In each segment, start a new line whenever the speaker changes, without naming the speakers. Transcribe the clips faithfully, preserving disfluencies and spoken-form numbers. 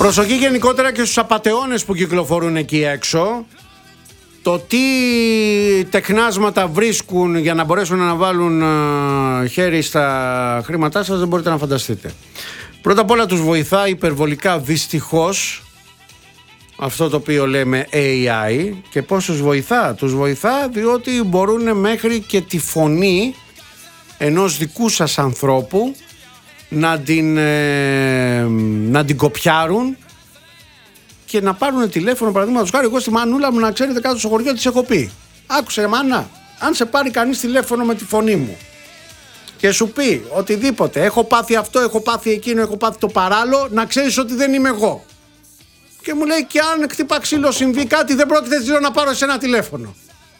Προσοχή γενικότερα και στους απατεώνες που κυκλοφορούν εκεί έξω. Το τι τεχνάσματα βρίσκουν για να μπορέσουν να βάλουν uh, χέρι στα χρήματά σας δεν μπορείτε να φανταστείτε. Πρώτα απ' όλα τους βοηθά υπερβολικά δυστυχώς αυτό το οποίο λέμε έι άι. Και πώς τους βοηθά? Τους βοηθά διότι μπορούν μέχρι και τη φωνή ενός δικού σας ανθρώπου να την, ε, να την κοπιάρουν και να πάρουν τηλέφωνο. Παραδείγματος χάρη, εγώ στη μανούλα μου, να ξέρετε, κάτω στο χωριό της έχω πει: άκουσε μάνα, αν σε πάρει κανείς τηλέφωνο με τη φωνή μου και σου πει οτιδήποτε, έχω πάθει αυτό, έχω πάθει εκείνο, έχω πάθει το παράλληλο, να ξέρεις ότι δεν είμαι εγώ. Και μου λέει: και αν χτύπα ξύλο, συμβεί κάτι, δεν πρόκειται να πάρω εσένα τηλέφωνο.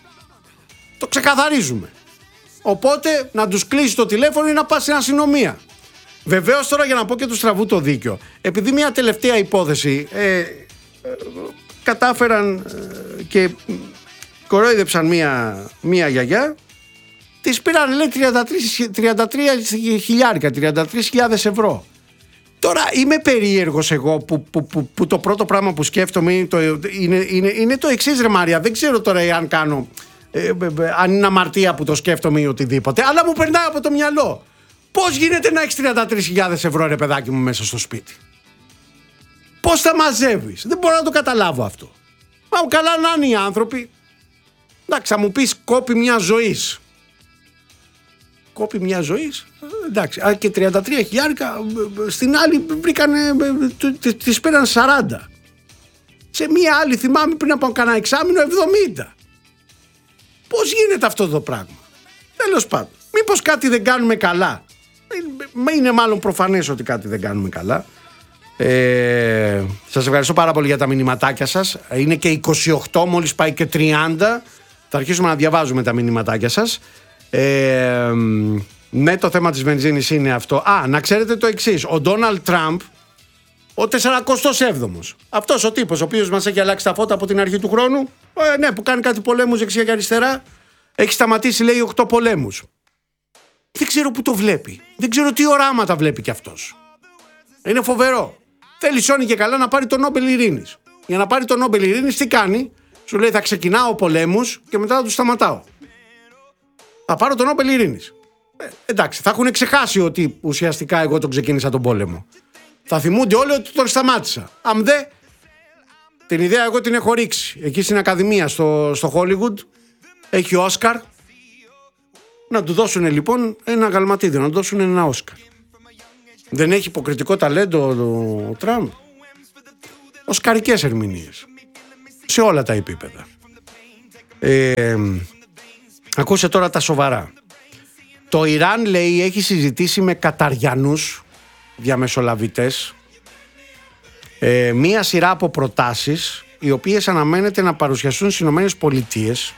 Το ξεκαθαρίζουμε. Οπότε να τους κλείσει το τηλέφωνο ή να πας στην αστυνομία. Βεβαίως τώρα, για να πω και του στραβού το δίκιο, επειδή μια τελευταία υπόθεση ε, ε, κατάφεραν ε, και κορόιδεψαν μια, μια γιαγιά, της πήραν, λέει, τριάντα τρία χιλιάρικα, τριάντα τρεις χιλιάδες ευρώ. Τώρα είμαι περίεργος εγώ που, που, που, που το πρώτο πράγμα που σκέφτομαι είναι το, είναι, είναι, είναι το εξής, ρε Μάρια. Δεν ξέρω τώρα αν κάνω, ε, ε, ε, αν είναι αμαρτία που το σκέφτομαι ή οτιδήποτε, αλλά μου περνάει από το μυαλό. Πώς γίνεται να έχεις τριάντα τρεις χιλιάδες ευρώ, ρε παιδάκι μου, μέσα στο σπίτι? Πώς τα μαζεύεις? Δεν μπορώ να το καταλάβω αυτό. Μα καλά να είναι οι άνθρωποι. Εντάξει, θα μου πεις κόπη μια ζωής. Κόπη μια ζωής. Εντάξει, και τριάντα τρία χιλιάρικα στην άλλη βρήκανε, τις πήραν σαράντα. Σε μια άλλη, θυμάμαι, πριν από κανένα εξάμηνο, εβδομήντα. Πώς γίνεται αυτό το πράγμα? Τέλος πάντων, μήπως κάτι δεν κάνουμε καλά? Είναι μάλλον προφανές ότι κάτι δεν κάνουμε καλά. ε, Σας ευχαριστώ πάρα πολύ για τα μηνυματάκια σας. Είναι και είκοσι οκτώ, μόλις πάει και τριάντα. Θα αρχίσουμε να διαβάζουμε τα μηνυματάκια σας. ε, Ναι, το θέμα της βενζίνης είναι αυτό. Α, να ξέρετε το εξής: ο Ντόναλντ Τραμπ, ο σαραντά έβδομος, αυτός ο τύπος ο οποίος μας έχει αλλάξει τα φώτα από την αρχή του χρόνου, ε, ναι, που κάνει κάτι πολέμους δεξιά και αριστερά, έχει σταματήσει, λέει, οκτώ πολέμους. Δεν ξέρω που το βλέπει. Δεν ξέρω τι οράματα βλέπει κι αυτός. Είναι φοβερό. Θέλει σώνει και καλά να πάρει το Νόμπελ Ειρήνης. Για να πάρει το Νόμπελ Ειρήνης, τι κάνει? Σου λέει: θα ξεκινάω πολέμους και μετά θα τους σταματάω. Θα πάρω το Νόμπελ Ειρήνης. Ε, εντάξει, θα έχουν ξεχάσει ότι ουσιαστικά εγώ τον ξεκίνησα τον πόλεμο. Θα θυμούνται όλοι ότι τον σταμάτησα. Αν δε, την ιδέα εγώ την έχω ρίξει. Εκεί στην Ακαδημία, στο, στο Hollywood, έχει Όσκαρ. Να του δώσουν λοιπόν ένα γαλματίδιο, να του δώσουν ένα Όσκαρ. Δεν έχει υποκριτικό ταλέντο ο, ο Τραμπ? Οσκαρικές ερμηνείες σε όλα τα επίπεδα. ε, Ακούσε τώρα τα σοβαρά. Το Ιράν, λέει, έχει συζητήσει με Καταριανούς διαμεσολαβητές ε, μία σειρά από προτάσεις, οι οποίες αναμένεται να παρουσιαστούν στις Ηνωμένες Πολιτείες.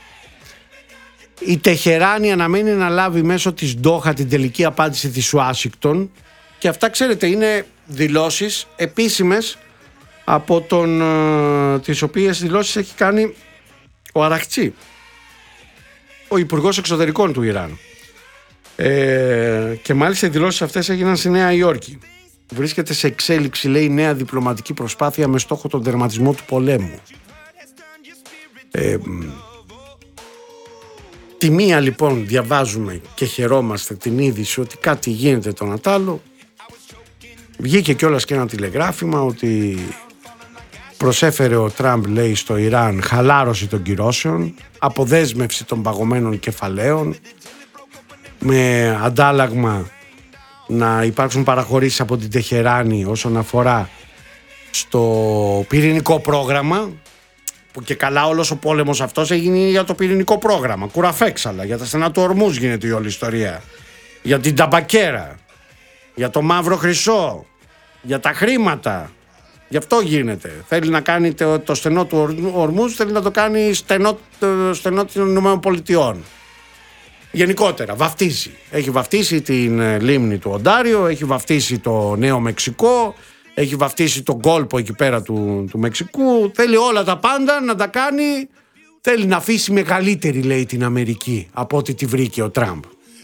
Η Τεχεράνη αναμένει να λάβει μέσω της Ντόχα την τελική απάντηση της Ουάσιγκτον. Και αυτά, ξέρετε, είναι δηλώσεις επίσημες από τον, ε, τις οποίες δηλώσεις έχει κάνει ο Αραχτσί, ο Υπουργός Εξωτερικών του Ιράν. Ε, και μάλιστα οι δηλώσεις αυτές έγιναν στη Νέα Υόρκη. Βρίσκεται σε εξέλιξη, λέει, νέα διπλωματική προσπάθεια με στόχο τον τερματισμό του πολέμου. Ε, τη μία λοιπόν διαβάζουμε και χαιρόμαστε την είδηση ότι κάτι γίνεται τον Ατάλο. Βγήκε κιόλας και ένα τηλεγράφημα ότι προσέφερε ο Τραμπ, λέει, στο Ιράν χαλάρωση των κυρώσεων, αποδέσμευση των παγωμένων κεφαλαίων, με αντάλλαγμα να υπάρξουν παραχωρήσεις από την Τεχεράνη όσον αφορά στο πυρηνικό πρόγραμμα, που και καλά όλος ο πόλεμος αυτός έγινε για το πυρηνικό πρόγραμμα. Κουραφέξαλα, για τα στενά του Ορμούζ γίνεται η όλη ιστορία. Για την ταμπακέρα, για το μαύρο χρυσό, για τα χρήματα. Γι' αυτό γίνεται. Θέλει να κάνει το, το στενό του Ορμούζ, θέλει να το κάνει στενό, το, στενό των Ηνωμένων Πολιτειών. Γενικότερα βαφτίσει. Έχει βαφτίσει την λίμνη του Οντάριο, έχει βαφτίσει το Νέο Μεξικό, έχει βαφτίσει τον κόλπο εκεί πέρα του, του Μεξικού. Θέλει όλα τα πάντα να τα κάνει. Θέλει να αφήσει μεγαλύτερη, λέει, την Αμερική από ό,τι τη βρήκε ο Τραμπ.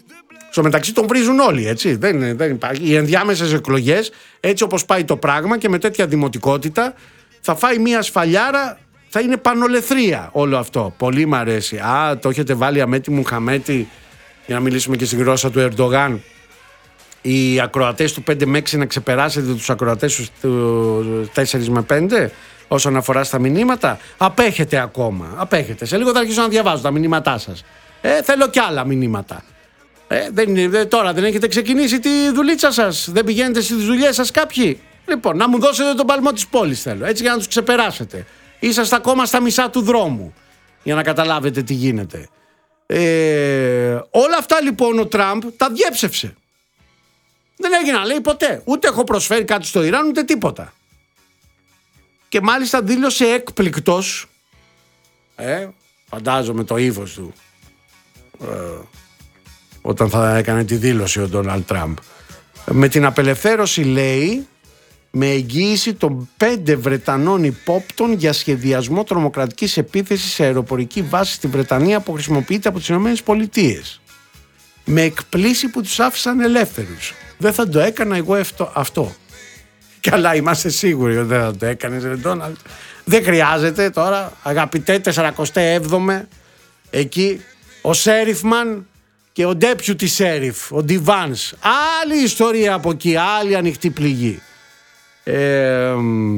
Στο μεταξύ τον βρίζουν όλοι, έτσι. Δεν, δεν υπάρχει. Οι ενδιάμεσες εκλογές, έτσι όπως πάει το πράγμα και με τέτοια δημοτικότητα, θα φάει μια σφαλιάρα, θα είναι πανολεθρία όλο αυτό. Πολύ μ' αρέσει. Α, το έχετε βάλει Αμέτη Μουχαμέτη, για να μιλήσουμε και στη γλώσσα του Ερντογάν. Οι ακροατές του πέντε με έξι να ξεπεράσετε τους ακροατές του τέσσερα με πέντε όσον αφορά στα μηνύματα. Απέχετε ακόμα. Απέχετε. Σε λίγο θα αρχίσω να διαβάζω τα μηνύματά σας. Ε, θέλω κι άλλα μηνύματα. Ε, δεν, δε, τώρα δεν έχετε ξεκινήσει τη δουλίτσα σας. Δεν πηγαίνετε στις δουλειές σας κάποιοι. Λοιπόν, να μου δώσετε τον παλμό της πόλης θέλω. Έτσι για να τους ξεπεράσετε. Είσαστε ακόμα στα μισά του δρόμου. Για να καταλάβετε τι γίνεται. Ε, όλα αυτά λοιπόν ο Τραμπ τα διέψευσε. Δεν έγινε να λέει ποτέ. Ούτε έχω προσφέρει κάτι στο Ιράν ούτε τίποτα. Και μάλιστα δήλωσε έκπληκτος, ε, φαντάζομαι το ύφος του, ε, όταν θα έκανε τη δήλωση ο Ντόναλντ Τραμπ, με την απελευθέρωση, λέει, με εγγύηση των πέντε Βρετανών υπόπτων για σχεδιασμό τρομοκρατικής επίθεσης σε αεροπορική βάση στη Βρετανία που χρησιμοποιείται από τις ΗΠΑ. Με εκπλήσει που τους άφησαν ελεύθερους. Δεν θα το έκανα εγώ αυτό. Καλά, είμαστε σίγουροι ότι δεν θα το έκανες, ρε Ντόναλντ. Δεν χρειάζεται τώρα, αγαπητέ τεσσαρακοστά έβδομη, εκεί ο Σέριφμαν και ο Deputy Sheriff, ο Ντιβάνς. Άλλη ιστορία από εκεί, άλλη ανοιχτή πληγή. Ε,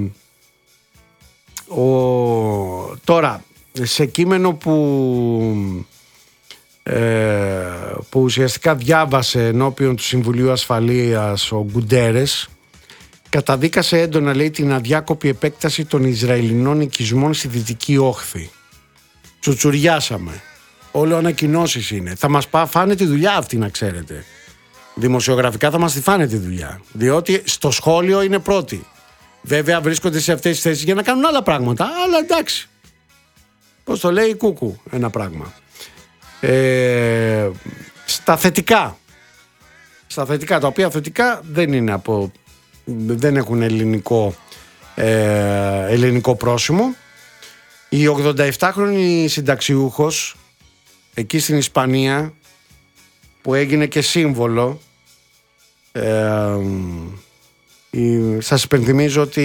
ο, τώρα, σε κείμενο που, ε, που ουσιαστικά διάβασε ενώπιον του Συμβουλίου Ασφαλείας ο Γκουντέρες, καταδίκασε έντονα, λέει, την αδιάκοπη επέκταση των Ισραηλινών οικισμών στη Δυτική Όχθη. Τσουτσουριάσαμε. Όλο ανακοινώσεις είναι. Θα μας φάνε τη δουλειά αυτή, να ξέρετε. Δημοσιογραφικά θα μας τη φάνε τη δουλειά. Διότι στο σχόλιο είναι πρώτοι. Βέβαια βρίσκονται σε αυτές τις θέσεις για να κάνουν άλλα πράγματα. Αλλά εντάξει. Πώς το λέει η Κούκου ένα πράγμα. Ε, στα θετικά. Στα θετικά, τα οποία θετικά δεν είναι από... δεν έχουν ελληνικό, ε, ελληνικό πρόσημο. Η ογδονταεπτάχρονη συνταξιούχος εκεί στην Ισπανία, που έγινε και σύμβολο, ε, η, σας υπενθυμίζω ότι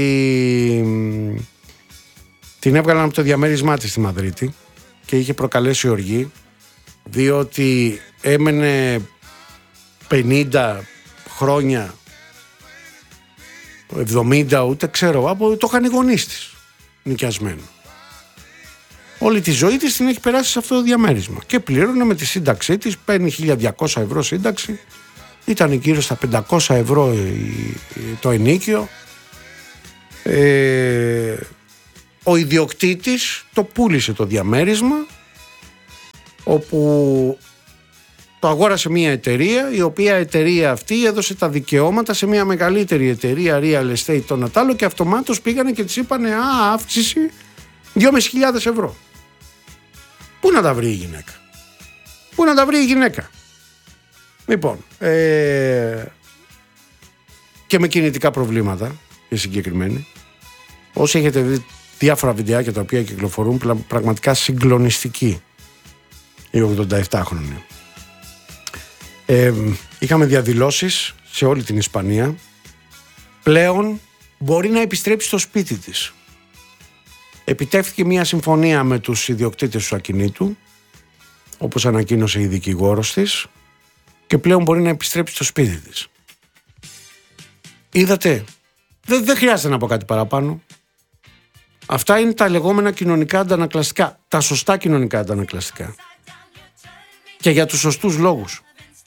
την έβγαλαν από το διαμέρισμά της στη Μαδρίτη και είχε προκαλέσει οργή, διότι έμενε πενήντα χρόνια, εβδομήντα, ούτε ξέρω, από το είχαν οι γονείς της νοικιασμένο. Όλη τη ζωή της την έχει περάσει σε αυτό το διαμέρισμα και πλήρωνε με τη σύνταξή της, παίρνει χίλια διακόσια ευρώ σύνταξη, ήταν γύρω στα πεντακόσια ευρώ το ενοίκιο. Ε, ο ιδιοκτήτης το πούλησε το διαμέρισμα, όπου το αγόρασε μια εταιρεία, η οποία εταιρεία αυτή έδωσε τα δικαιώματα σε μια μεγαλύτερη εταιρεία real estate το Νατάλο και αυτομάτως πήγανε και της είπανε α, αύξηση δυόμισι χιλιάδες ευρώ. Πού να τα βρει η γυναίκα. Πού να τα βρει η γυναίκα. Λοιπόν, ε, και με κινητικά προβλήματα, η συγκεκριμένη. Όσοι έχετε δει διάφορα βιντεάκια τα οποία κυκλοφορούν, πραγματικά συγκλονιστική η ογδονταεπτάχρονη. Ε, είχαμε διαδηλώσεις σε όλη την Ισπανία. Πλέον μπορεί να επιστρέψει στο σπίτι της. Επιτεύχθηκε μια συμφωνία με τους ιδιοκτήτες του ακινήτου, όπως ανακοίνωσε η δικηγόρος της, και πλέον μπορεί να επιστρέψει στο σπίτι της. Είδατε, δεν, δεν χρειάζεται να πω κάτι παραπάνω. Αυτά είναι τα λεγόμενα κοινωνικά αντανακλαστικά, τα σωστά κοινωνικά αντανακλαστικά. Και για τους σωστούς λόγους.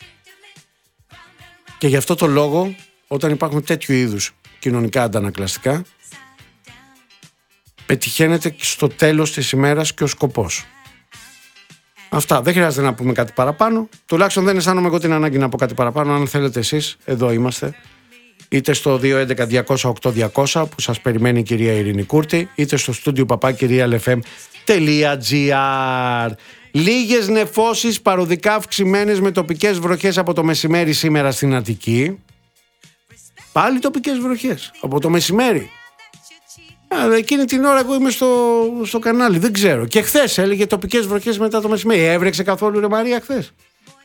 Και γι' αυτό το λόγο, όταν υπάρχουν τέτοιου είδους κοινωνικά αντανακλαστικά, πετυχαίνεται στο τέλος της ημέρας και ο σκοπός. Αυτά, δεν χρειάζεται να πούμε κάτι παραπάνω. Τουλάχιστον δεν αισθάνομαι εγώ την ανάγκη να πω κάτι παραπάνω. Αν θέλετε εσείς, εδώ είμαστε. Είτε στο δύο έντεκα διακόσια οκτώ διακόσια που σας περιμένει η κυρία Ειρήνη Κούρτη, είτε στο στούντιο παπάκι real f m τελεία gr. Λίγες νεφώσεις παροδικά αυξημένες με τοπικές βροχές από το μεσημέρι σήμερα στην Αττική. Πάλι τοπικές βροχές από το μεσημέρι. Α, εκείνη την ώρα εγώ είμαι στο, στο κανάλι, δεν ξέρω. Και χθες έλεγε τοπικές βροχές μετά το μεσημέρι. Έβρεξε καθόλου, ρε Μαρία, χθες?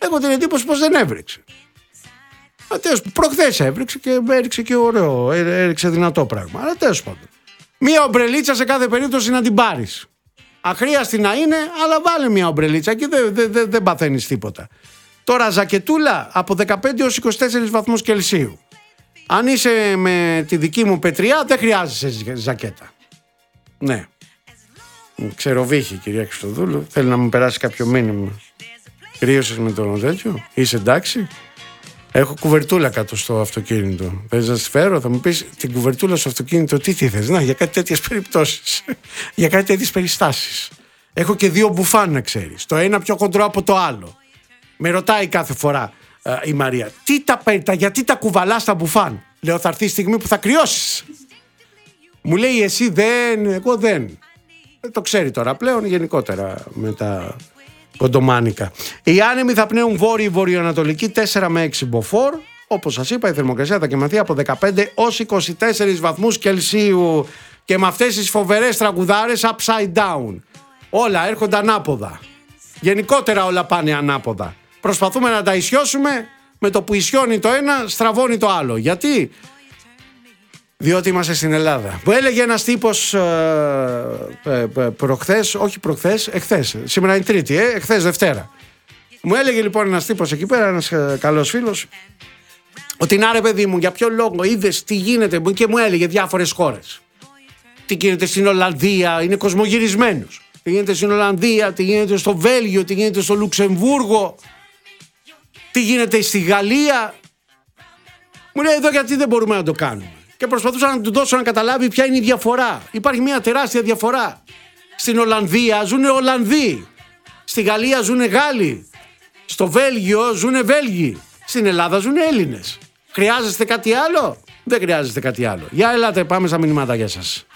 Έχω την εντύπωση πως δεν έβρεξε. Τέλος, προχθές έβρεξε και έριξε και ωραίο, έριξε δυνατό πράγμα. Αλλά τέλος πάντων. Μία ομπρελίτσα σε κάθε περίπτωση να την πάρεις. Αχρίαστη να είναι, αλλά βάλε μία ομπρελίτσα και δεν δε, δε, δε παθαίνεις τίποτα. Τώρα ζακετούλα από δεκαπέντε έως είκοσι τέσσερις βαθμούς Κελσίου. Αν είσαι με τη δική μου πετριά, δεν χρειάζεσαι ζακέτα. Ναι. Ξεροβύχη, κυρία Χριστοδούλου. Θέλει να μου περάσει κάποιο μήνυμα. Κρύωσες με το τέτοιο, είσαι εντάξει? Έχω κουβερτούλα κάτω στο αυτοκίνητο. Θες να τη φέρω? Θα μου πεις την κουβερτούλα στο αυτοκίνητο, τι τι θες? Να, για κάτι τέτοιες περιπτώσεις. Για κάτι τέτοιες περιστάσεις. Έχω και δύο μπουφάν, να ξέρεις. Το ένα πιο χοντρό από το άλλο. Με ρωτάει κάθε φορά α, η Μαρία, τι τα παίρνει, γιατί τα κουβαλάς τα μπουφάν? Λέω, θα έρθει η στιγμή που θα κρυώσεις. Μου λέει, εσύ δεν, εγώ δεν. Δεν το ξέρει τώρα πλέον, γενικότερα με τα κοντομάνικα. Οι άνεμοι θα πνέουν βόρειο-βορειοανατολική τέσσερα με έξι μποφόρ. Όπως σας είπα, η θερμοκρασία θα κοιμαθεί από δεκαπέντε έως είκοσι τέσσερις βαθμούς Κελσίου. Και με αυτές τις φοβερές τραγουδάρες upside down. Όλα έρχονται ανάποδα. Γενικότερα όλα πάνε ανάποδα. Προσπαθούμε να τα ισιώσουμε, με το που ισιώνει το ένα στραβώνει το άλλο. Γιατί? Διότι είμαστε στην Ελλάδα. Μου έλεγε ένας τύπος ε, ε, ε, προχθές, όχι προχθές, εχθές. Σήμερα είναι Τρίτη, ε, εχθές Δευτέρα. Μου έλεγε λοιπόν ένας τύπος εκεί πέρα, ένας ε, καλός φίλος, ότι να ρε παιδί μου, για ποιο λόγο είδες τι γίνεται, και μου έλεγε διάφορες χώρες. Τι γίνεται στην Ολλανδία, είναι κοσμογυρισμένος. Τι γίνεται στην Ολλανδία, τι γίνεται στο Βέλγιο, τι γίνεται στο Λουξεμβούργο, τι γίνεται στη Γαλλία. Μου λέει εδώ γιατί δεν μπορούμε να το κάνουμε. Και προσπαθούσα να του δώσω να καταλάβει ποια είναι η διαφορά. Υπάρχει μια τεράστια διαφορά. Στην Ολλανδία ζουνε Ολλανδοί. Στη Γαλλία ζουνε Γάλλοι. Στο Βέλγιο ζουνε Βέλγοι. Στην Ελλάδα ζουνε Έλληνες. Χρειάζεστε κάτι άλλο? Δεν χρειάζεστε κάτι άλλο. Για ελάτε, πάμε στα μηνύματα για σας.